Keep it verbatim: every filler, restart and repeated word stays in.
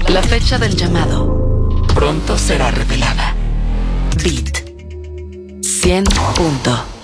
La fecha del llamado pronto será revelada. Bit cien punto